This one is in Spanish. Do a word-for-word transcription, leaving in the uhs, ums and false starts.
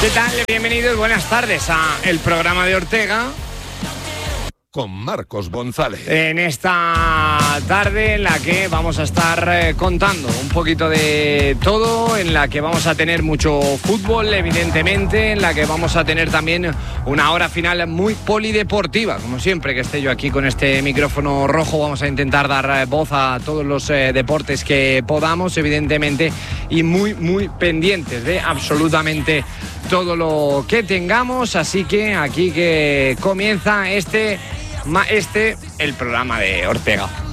¿Qué tal? Bienvenidos, buenas tardes a el programa de Ortega con Marcos González. En esta tarde en la que vamos a estar eh, contando un poquito de todo, en la que vamos a tener mucho fútbol, evidentemente, en la que vamos a tener también una hora final muy polideportiva. Como siempre que esté yo aquí con este micrófono rojo, vamos a intentar dar eh, voz a todos los eh, deportes que podamos, evidentemente, y muy, muy pendientes de absolutamente todo lo que tengamos. Así que aquí que comienza este... este el programa de Ortega.